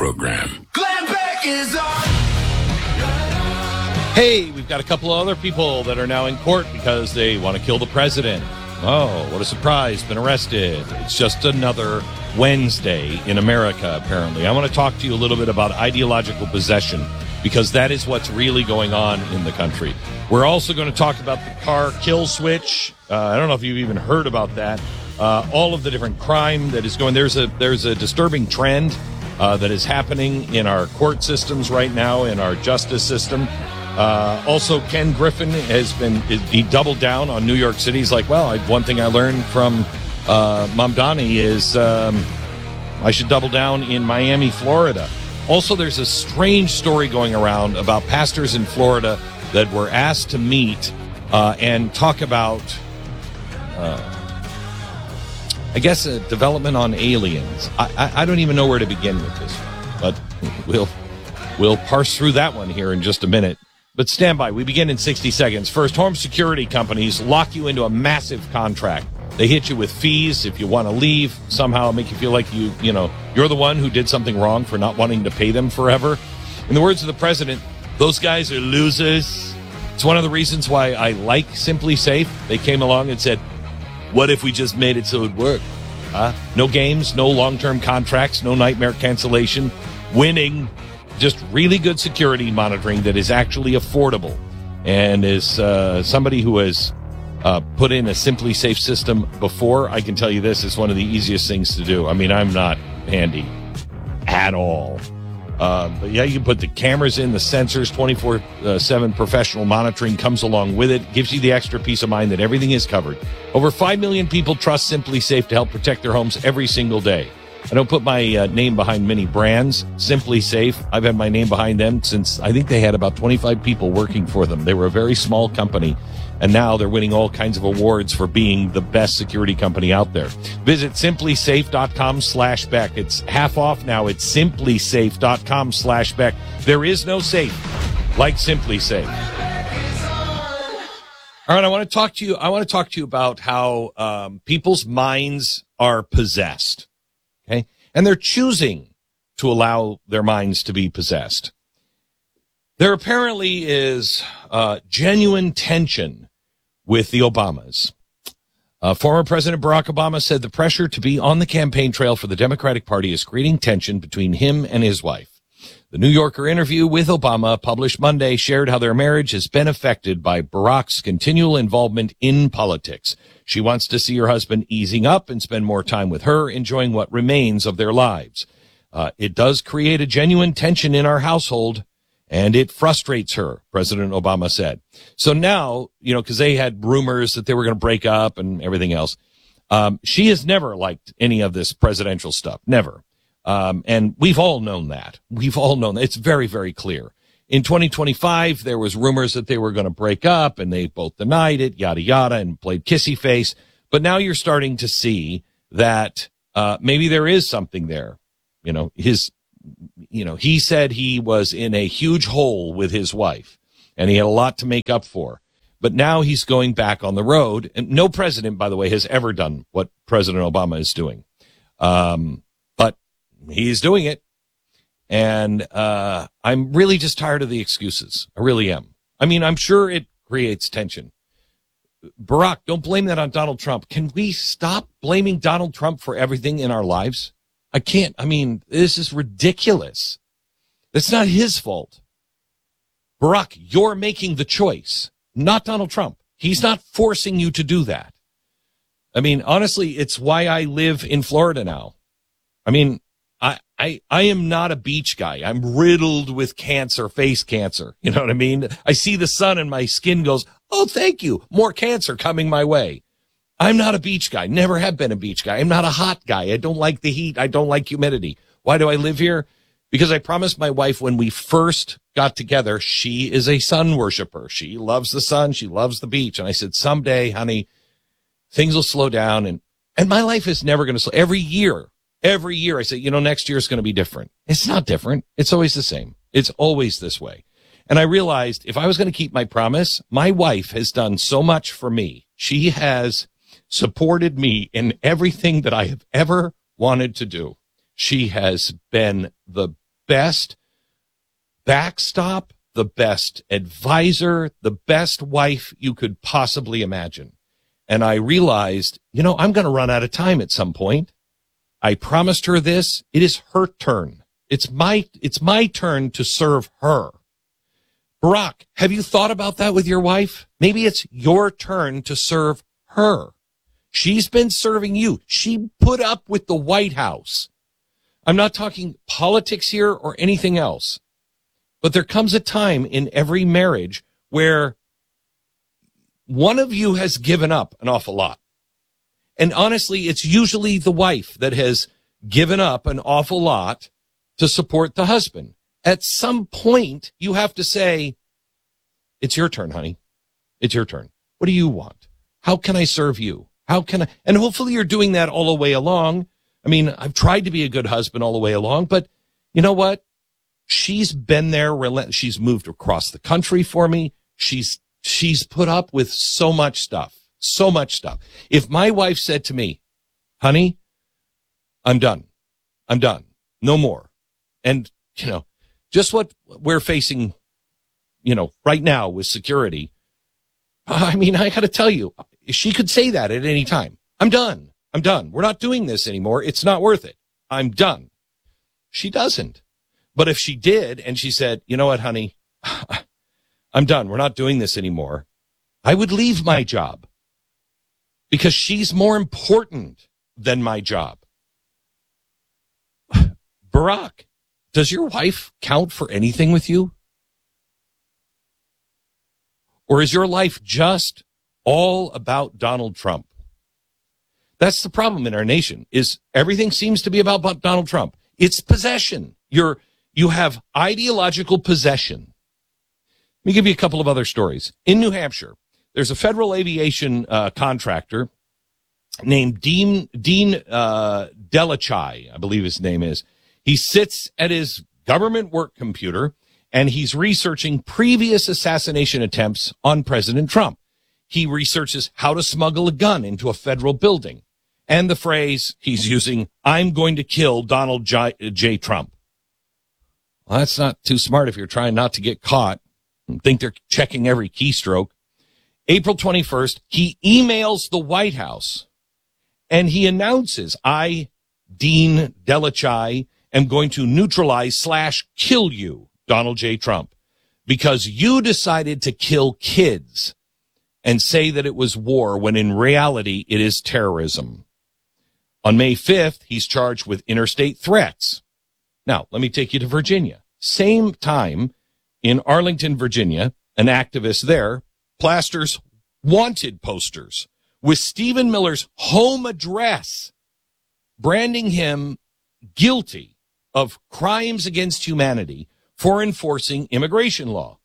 program. Glenn Beck is on. Hey, we've got a couple of other people that are now in court because they want to kill the president. Oh, what a surprise. Been arrested. It's just another Wednesday in America, apparently. I want to talk to you a little bit about ideological possession because that is what's really going on in the country. We're also going to talk about the car kill switch. I don't know if you've even heard about that. All of the different crime that is going. There's a disturbing trend that is happening in our court systems right now, in our justice system. Also, Ken Griffin he doubled down on New York City. He's like, well, one thing I learned from Mamdani is I should double down in Miami, Florida. Also, there's a strange story going around about pastors in Florida that were asked to meet and talk about, I guess, a development on aliens. I don't even know where to begin with this one, but we'll parse through that one here in just a minute. But stand by. We begin in 60 seconds. First, home security companies lock you into a massive contract. They hit you with fees if you want to leave, somehow make you feel like you're the one who did something wrong for not wanting to pay them forever. In the words of the president, those guys are losers. It's one of the reasons why I like Simply Safe. They came along and said, what if we just made it so it worked? No games, no long-term contracts, no nightmare cancellation. Winning. Just really good security monitoring that is actually affordable. And as somebody who has put in a Simply Safe system before, I can tell you this is one of the easiest things to do. I mean, I'm not handy at all. But yeah, you can put the cameras in, the sensors, 24/7 professional monitoring comes along with it, gives you the extra peace of mind that everything is covered. Over 5 million people trust Simply Safe to help protect their homes every single day. I don't put my name behind many brands. Simply Safe, I've had my name behind them since I think they had about 25 people working for them. They were a very small company, and now they're winning all kinds of awards for being the best security company out there. Visit simplysafe.com/Beck. It's half off now. It's simplysafe.com/Beck. There is no safe like Simply Safe. All right, I want to talk to you about how people's minds are possessed. Okay. And they're choosing to allow their minds to be possessed. There apparently is genuine tension with the Obamas. Former President Barack Obama said the pressure to be on the campaign trail for the Democratic Party is creating tension between him and his wife. The New Yorker interview with Obama, published Monday, shared how their marriage has been affected by Barack's continual involvement in politics. She wants to see her husband easing up and spend more time with her, enjoying what remains of their lives. It does create a genuine tension in our household, and it frustrates her, President Obama said. So now, because they had rumors that they were going to break up and everything else, she has never liked any of this presidential stuff, never. And we've all known that. It's very, very clear. In 2025, there was rumors that they were going to break up, and they both denied it, yada, yada, and played kissy face. But now you're starting to see that maybe there is something there. He said he was in a huge hole with his wife, and he had a lot to make up for. But now he's going back on the road. And no president, by the way, has ever done what President Obama is doing. But he's doing it. And I'm really just tired of the excuses. I really am. I mean, I'm sure it creates tension. Barack, don't blame that on Donald Trump. Can we stop blaming Donald Trump for everything in our lives? I can't. I mean, this is ridiculous. It's not his fault. Barack, you're making the choice, not Donald Trump. He's not forcing you to do that. I mean, honestly, it's why I live in Florida now. I mean, I am not a beach guy. I'm riddled with cancer, face cancer. You know what I mean? I see the sun and my skin goes, oh, thank you. More cancer coming my way. I'm not a beach guy. Never have been a beach guy. I'm not a hot guy. I don't like the heat. I don't like humidity. Why do I live here? Because I promised my wife when we first got together, she is a sun worshiper. She loves the sun. She loves the beach. And I said, someday, honey, things will slow down. And my life is never going to slow. Every year I say, next year is going to be different. It's not different. It's always the same. It's always this way. And I realized if I was going to keep my promise, my wife has done so much for me. She has supported me in everything that I have ever wanted to do. She has been the best backstop, the best advisor, the best wife you could possibly imagine. And I realized, I'm going to run out of time at some point. I promised her this. It is her turn. It's my turn to serve her. Barack, have you thought about that with your wife? Maybe it's your turn to serve her. She's been serving you. She put up with the White House. I'm not talking politics here or anything else. But there comes a time in every marriage where one of you has given up an awful lot. And honestly, it's usually the wife that has given up an awful lot to support the husband. At some point, you have to say, it's your turn, honey. It's your turn. What do you want? How can I serve you? How can I? And hopefully you're doing that all the way along. I mean, I've tried to be a good husband all the way along, but you know what? She's been there. She's moved across the country for me. She's put up with so much stuff. If my wife said to me, honey, I'm done. No more. And, just what we're facing, right now with security. I mean, I got to tell you, she could say that at any time. I'm done. We're not doing this anymore. It's not worth it. I'm done. She doesn't. But if she did and she said, you know what, honey, I'm done. We're not doing this anymore. I would leave my job because she's more important than my job. Barack, does your wife count for anything with you? Or is your life just all about Donald Trump? That's the problem in our nation, is everything seems to be about Donald Trump. It's possession. You have ideological possession. Let me give you a couple of other stories. In New Hampshire, there's a federal aviation contractor named Dean Delachai, I believe his name is. He sits at his government work computer, and he's researching previous assassination attempts on President Trump. He researches how to smuggle a gun into a federal building. And the phrase he's using, I'm going to kill Donald J. Trump. Well, that's not too smart if you're trying not to get caught and think they're checking every keystroke. April 21st, he emails the White House and he announces, I, Dean Delachai, am going to neutralize / kill you, Donald J. Trump, because you decided to kill kids and say that it was war when in reality it is terrorism. On May 5th, he's charged with interstate threats. Now, let me take you to Virginia. Same time in Arlington, Virginia, an activist there plasters wanted posters with Stephen Miller's home address, branding him guilty of crimes against humanity for enforcing immigration law.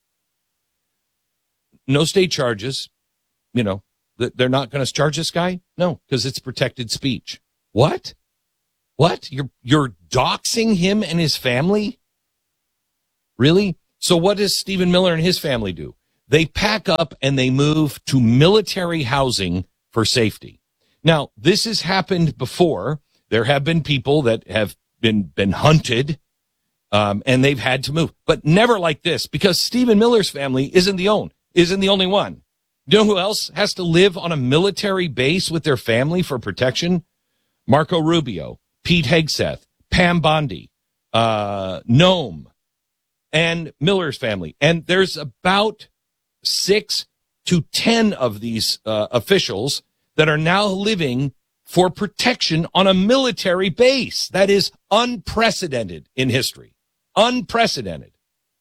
No state charges. They're not going to charge this guy? No, because it's protected speech. What? You're doxing him and his family? Really? So what does Stephen Miller and his family do? They pack up and they move to military housing for safety. Now, this has happened before. There have been people that have been hunted, and they've had to move, but never like this, because Stephen Miller's family isn't the only one. You know who else has to live on a military base with their family for protection? Marco Rubio, Pete Hegseth, Pam Bondi, Noam, and Miller's family. And there's about 6 to 10 of these officials that are now living for protection on a military base. That is unprecedented in history. Unprecedented.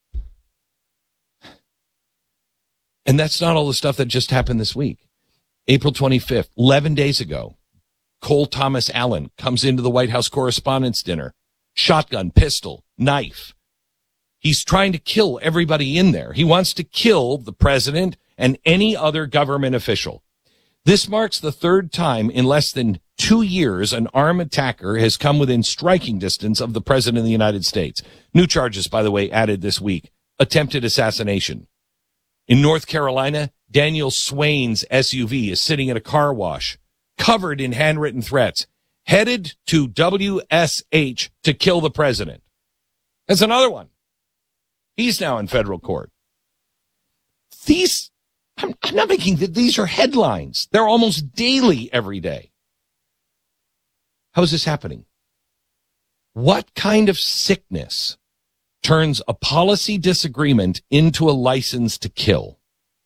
And that's not all the stuff that just happened this week. April 25th, 11 days ago, Cole Thomas Allen comes into the White House Correspondents' Dinner. Shotgun, pistol, knife. He's trying to kill everybody in there. He wants to kill the president and any other government official. This marks the third time in less than 2 years an armed attacker has come within striking distance of the president of the United States. New charges, by the way, added this week. Attempted assassination. In North Carolina, Daniel Swain's SUV is sitting at a car wash, covered in handwritten threats, headed to WSH to kill the president. That's another one. He's now in federal court. I'm not making that. These are headlines. They're almost daily every day. How is this happening? What kind of sickness turns a policy disagreement into a license to kill?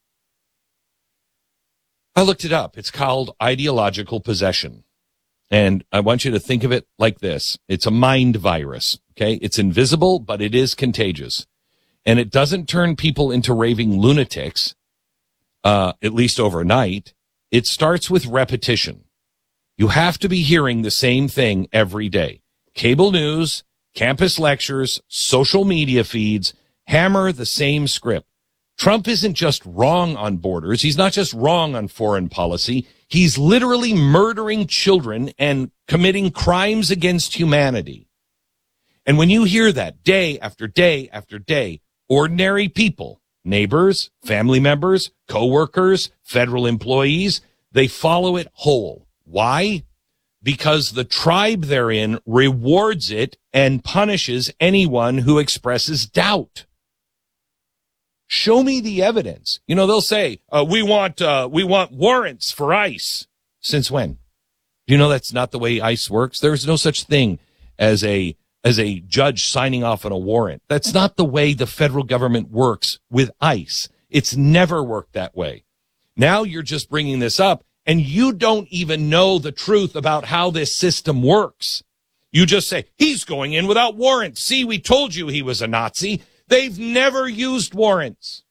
I looked it up. It's called ideological possession. And I want you to think of it like this. It's a mind virus, okay? It's invisible, but it is contagious. And it doesn't turn people into raving lunatics, at least overnight. It starts with repetition. You have to be hearing the same thing every day. Cable news, campus lectures, social media feeds, hammer the same script. Trump isn't just wrong on borders. He's not just wrong on foreign policy. He's literally murdering children and committing crimes against humanity. And when you hear that day after day after day, ordinary people, neighbors, family members, coworkers, federal employees, they follow it whole. Why? Because the tribe they're in rewards it and punishes anyone who expresses doubt. Show me the evidence. You know, they'll say, we want warrants for ICE. Since when? Do you know that's not the way ICE works? There's no such thing as a judge signing off on a warrant. That's not the way the federal government works with ICE. It's never worked that way. Now you're just bringing this up, and you don't even know the truth about how this system works. You just say, he's going in without warrants. See, we told you he was a Nazi. They've never used warrants.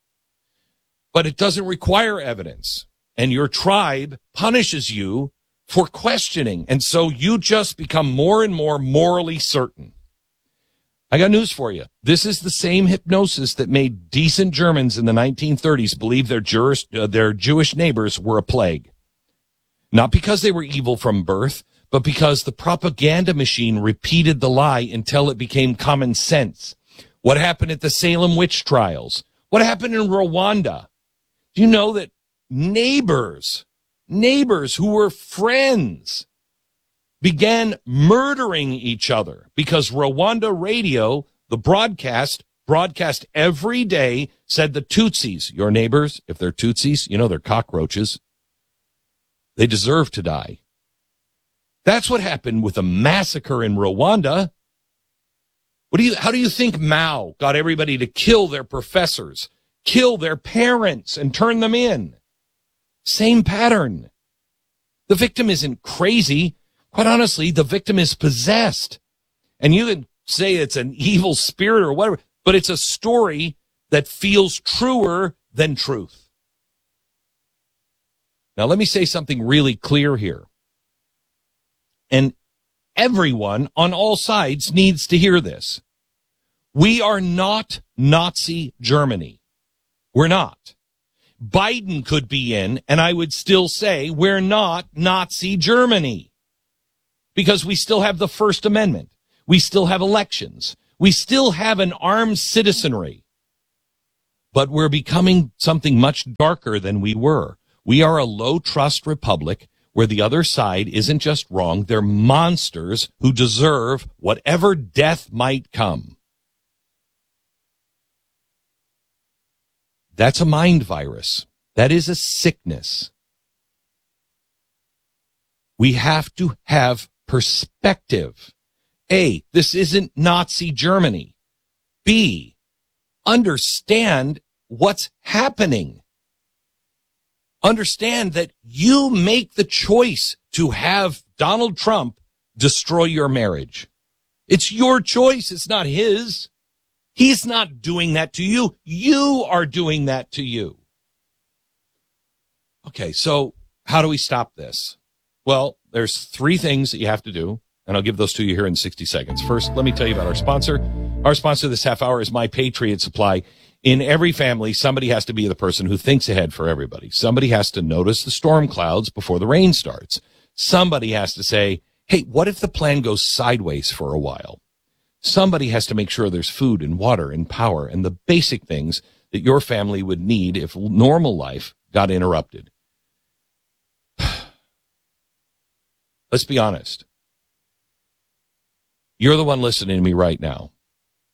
But it doesn't require evidence. And your tribe punishes you for questioning. And so you just become more and more morally certain. I got news for you. This is the same hypnosis that made decent Germans in the 1930s believe their Jewish neighbors were a plague. Not because they were evil from birth, but because the propaganda machine repeated the lie until it became common sense. What happened at the Salem witch trials? What happened in Rwanda? Do you know that neighbors who were friends began murdering each other because Rwanda radio, the broadcast every day, said the Tutsis, your neighbors, if they're Tutsis, you know they're cockroaches. They deserve to die. That's what happened with a massacre in Rwanda. How do you think Mao got everybody to kill their professors, kill their parents, and turn them in? Same pattern. The victim isn't crazy. Quite honestly, the victim is possessed. And you can say it's an evil spirit or whatever, but it's a story that feels truer than truth. Now, let me say something really clear here. And everyone on all sides needs to hear this. We are not Nazi Germany. We're not. Biden could be in, and I would still say we're not Nazi Germany. Because we still have the First Amendment. We still have elections. We still have an armed citizenry. But we're becoming something much darker than we were. We are a low-trust republic where the other side isn't just wrong. They're monsters who deserve whatever death might come. That's a mind virus. That is a sickness. We have to have perspective. A, this isn't Nazi Germany. B, understand what's happening. Understand that you make the choice to have Donald Trump destroy your marriage. It's your choice. It's not his. He's not doing that to you. You are doing that to you. Okay, so how do we stop this? Well, there's three things that you have to do, and I'll give those to you here in 60 seconds. First, let me tell you about our sponsor. Our sponsor this half hour is My Patriot Supply. In every family, somebody has to be the person who thinks ahead for everybody. Somebody has to notice the storm clouds before the rain starts. Somebody has to say, hey, what if the plan goes sideways for a while? Somebody has to make sure there's food and water and power and the basic things that your family would need if normal life got interrupted. Let's be honest. You're the one listening to me right now.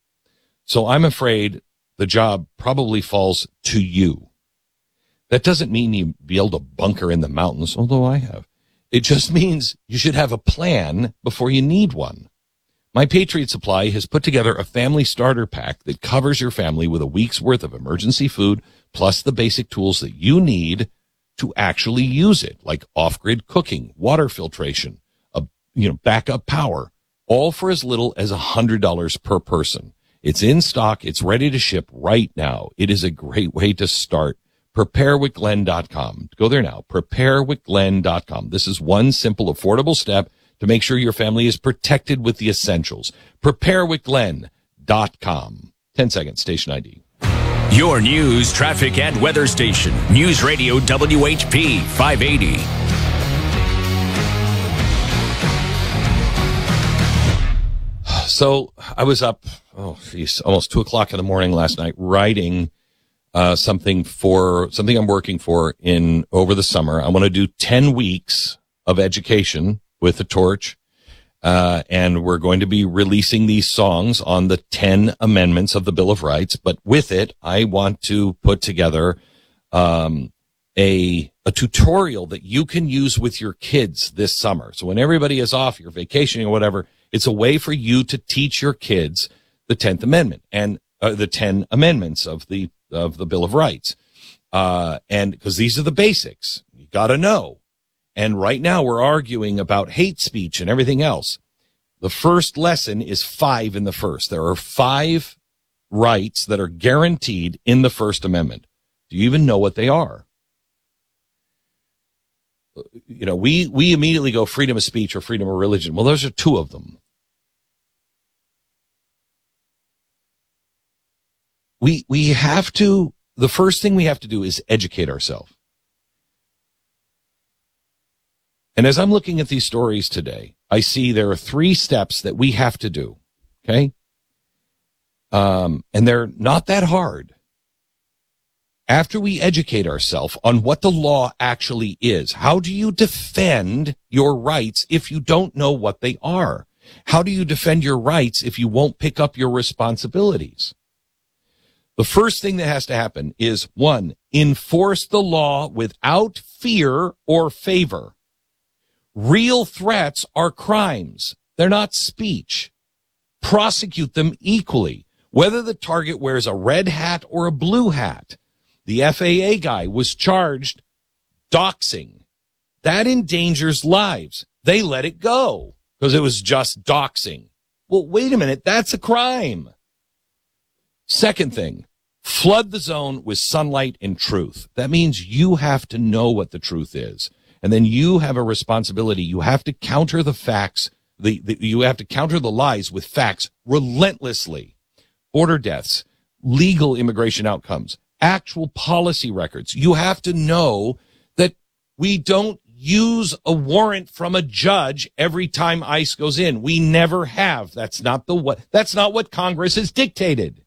So I'm afraid the job probably falls to you. That doesn't mean you build a bunker in the mountains, although I have. It just means you should have a plan before you need one. My Patriot Supply has put together a family starter pack that covers your family with a week's worth of emergency food, plus the basic tools that you need to actually use it, like off-grid cooking, water filtration, backup power, all for as little as $100 per person. It's in stock. It's ready to ship right now. It is a great way to start. PrepareWithGlenn.com. Go there now. PrepareWithGlenn.com. This is one simple, affordable step to make sure your family is protected with the essentials. PrepareWithGlenn.com. 10 seconds. Station ID. Your news, traffic, and weather station. News Radio WHP 580. So I was up, almost 2 o'clock in the morning last night writing something I'm working for over the summer. I want to do 10 weeks of education with the torch. And we're going to be releasing these songs on the 10 amendments of the Bill of Rights. But with it, I want to put together a tutorial that you can use with your kids this summer. So when everybody is off, you're vacationing or whatever, it's a way for you to teach your kids the 10th Amendment and the 10 amendments of the Bill of Rights. And because these are the basics, you got to know. And right now we're arguing about hate speech and everything else. The first lesson is 5 in the first. There are 5 rights that are guaranteed in the First Amendment. Do you even know what they are? We immediately go freedom of speech or freedom of religion. Well, those are 2 of them. The first thing we have to do is educate ourselves. And as I'm looking at these stories today, I see there are 3 steps that we have to do. Okay. And they're not that hard. After we educate ourselves on what the law actually is, how do you defend your rights if you don't know what they are? How do you defend your rights if you won't pick up your responsibilities? The first thing that has to happen is 1, enforce the law without fear or favor. Real threats are crimes. They're not speech. Prosecute them equally, whether the target wears a red hat or a blue hat. The FAA guy was charged doxing. That endangers lives. They let it go because it was just doxing. Well, wait a minute. That's a crime. Second thing, flood the zone with sunlight and truth. That means you have to know what the truth is. And then you have a responsibility. You have to counter the facts. You have to counter the lies with facts relentlessly. Border deaths, legal immigration outcomes, actual policy records. You have to know that we don't use a warrant from a judge every time ICE goes in. We never have. That's not what Congress has dictated.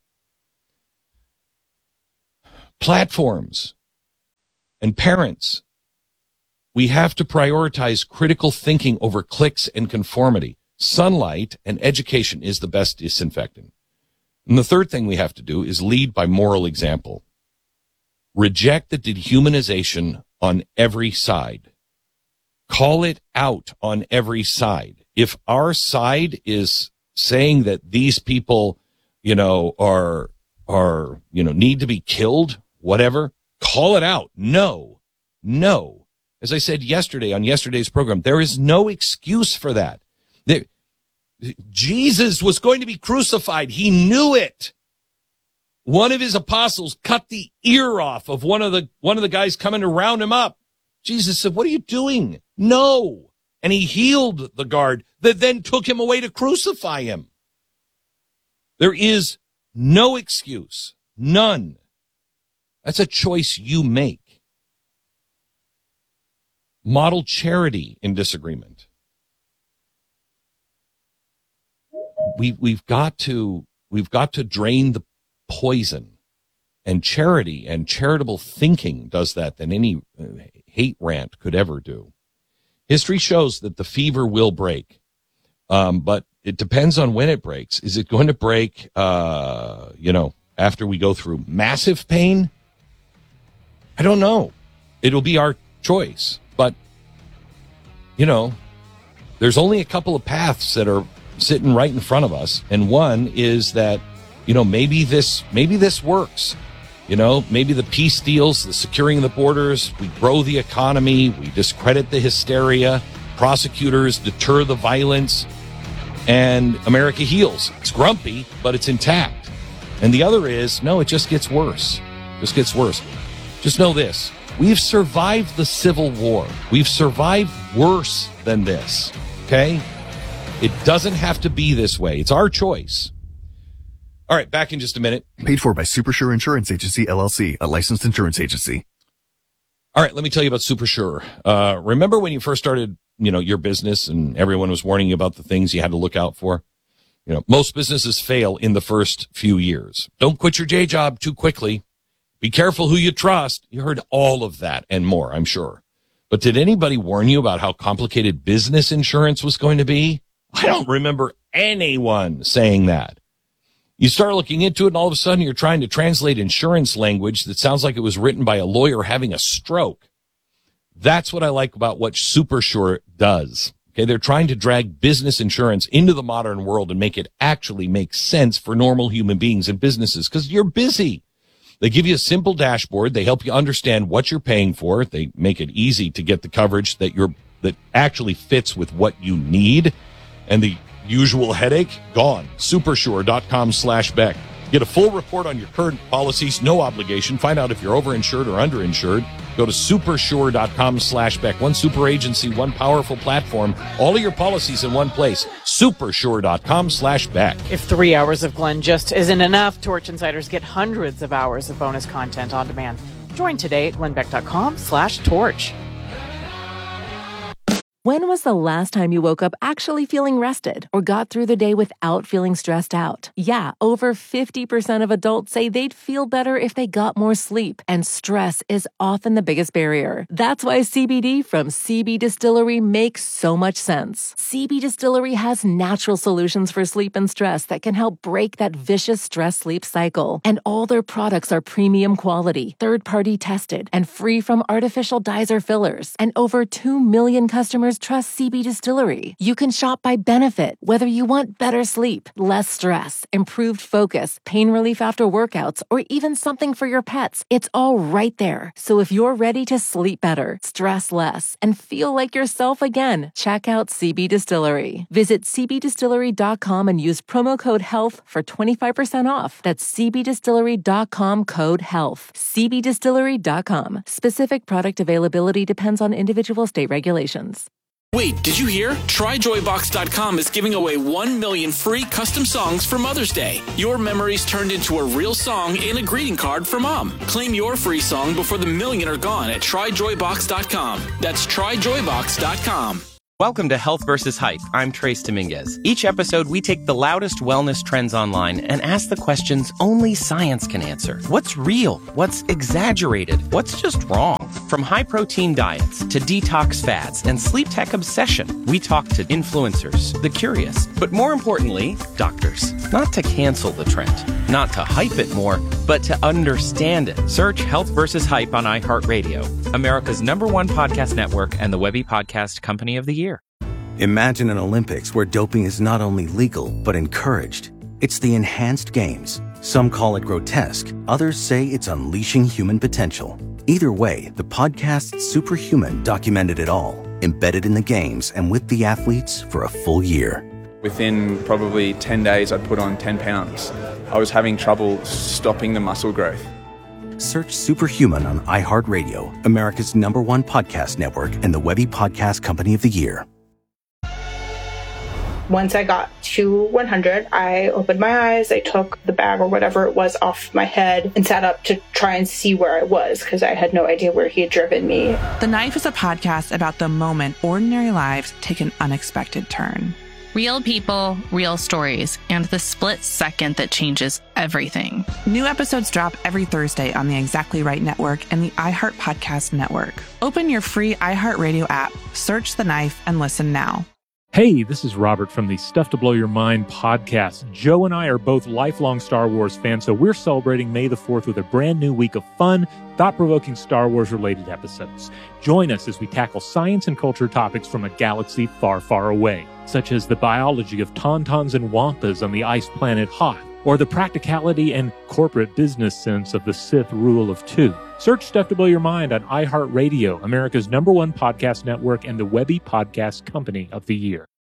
Platforms and parents. We have to prioritize critical thinking over clicks and conformity. Sunlight and education is the best disinfectant. And the third thing we have to do is lead by moral example. Reject the dehumanization on every side. Call it out on every side. If our side is saying that these people, need to be killed, whatever, call it out. No. As I said yesterday on yesterday's program, there is no excuse for that. Jesus was going to be crucified. He knew it. One of his apostles cut the ear off of one of the guys coming to round him up. Jesus said, "What are you doing?" No. And he healed the guard that then took him away to crucify him. There is no excuse. None. That's a choice you make. Model charity in disagreement. We've got to drain the poison, and charity and charitable thinking does that than any hate rant could ever do. History shows that the fever will break. But it depends on when it breaks. Is it going to break, after we go through massive pain? I don't know. It'll be our choice. But, there's only a couple of paths that are sitting right in front of us. And one is that, maybe this works. Maybe the peace deals, the securing of the borders, we grow the economy, we discredit the hysteria, prosecutors deter the violence, and America heals. It's grumpy, but it's intact. And the other is, no, it just gets worse. Just know this. We've survived the Civil War. We've survived worse than this, okay? It doesn't have to be this way. It's our choice. All right, back in just a minute. Paid for by Supersure Insurance Agency, LLC, a licensed insurance agency. All right, let me tell you about Supersure. Remember when you first started, your business and everyone was warning you about the things you had to look out for? Most businesses fail in the first few years. Don't quit your day job too quickly. Be careful who you trust. You heard all of that and more, I'm sure. But did anybody warn you about how complicated business insurance was going to be? I don't remember anyone saying that. You start looking into it, and all of a sudden you're trying to translate insurance language that sounds like it was written by a lawyer having a stroke. That's what I like about what Supersure does. Okay, they're trying to drag business insurance into the modern world and make it actually make sense for normal human beings and businesses, because you're busy. They give you a simple dashboard. They help you understand what you're paying for. They make it easy to get the coverage that actually fits with what you need. And the usual headache, gone. Supersure.com/Beck. Get a full report on your current policies, no obligation. Find out if you're overinsured or underinsured. Go to supersure.com/Beck. One super agency, one powerful platform. All of your policies in one place. Supersure.com/Beck. If 3 hours of Glenn just isn't enough, Torch Insiders get hundreds of hours of bonus content on demand. Join today at glennbeck.com/torch. When was the last time you woke up actually feeling rested or got through the day without feeling stressed out? Yeah, over 50% of adults say they'd feel better if they got more sleep, and stress is often the biggest barrier. That's why CBD from CB Distillery makes so much sense. CB Distillery has natural solutions for sleep and stress that can help break that vicious stress-sleep cycle. And all their products are premium quality, third-party tested, and free from artificial dyes or fillers. And over 2 million customers trust CB Distillery. You can shop by benefit, whether you want better sleep, less stress, improved focus, pain relief after workouts, or even something for your pets. It's all right there. So if you're ready to sleep better, stress less, and feel like yourself again, check out CB Distillery. Visit cbdistillery.com and use promo code HEALTH for 25% off. That's cbdistillery.com, code HEALTH. cbdistillery.com. Specific product availability depends on individual state regulations. Wait, did you hear? TryJoyBox.com is giving away 1 million free custom songs for Mother's Day. Your memories turned into a real song in a greeting card for Mom. Claim your free song before the million are gone at TryJoyBox.com. That's TryJoyBox.com. Welcome to Health vs. Hype. I'm Trace Dominguez. Each episode, we take the loudest wellness trends online and ask the questions only science can answer. What's real? What's exaggerated? What's just wrong? From high-protein diets to detox fads and sleep tech obsession, we talk to influencers, the curious, but more importantly, doctors. Not to cancel the trend, not to hype it more, but to understand it. Search Health vs. Hype on iHeartRadio, America's #1 podcast network and the Webby Podcast Company of the Year. Imagine an Olympics where doping is not only legal, but encouraged. It's the Enhanced Games. Some call it grotesque. Others say it's unleashing human potential. Either way, the podcast Superhuman documented it all, embedded in the games and with the athletes for a full year. Within probably 10 days, I'd put on 10 pounds. I was having trouble stopping the muscle growth. Search Superhuman on iHeartRadio, America's #1 podcast network and the Webby Podcast Company of the Year. Once I got to 100, I opened my eyes, I took the bag or whatever it was off my head and sat up to try and see where I was because I had no idea where he had driven me. The Knife is a podcast about the moment ordinary lives take an unexpected turn. Real people, real stories, and the split second that changes everything. New episodes drop every Thursday on the Exactly Right Network and the iHeart Podcast Network. Open your free iHeartRadio app, search The Knife, and listen now. Hey, this is Robert from the Stuff to Blow Your Mind podcast. Joe and I are both lifelong Star Wars fans, so we're celebrating May the 4th with a brand new week of fun, thought-provoking Star Wars-related episodes. Join us as we tackle science and culture topics from a galaxy far, far away, such as the biology of tauntauns and wampas on the ice planet Hoth, or the practicality and corporate business sense of the Sith Rule of Two. Search Stuff to Blow Your Mind on iHeartRadio, America's #1 podcast network and the Webby Podcast Company of the Year.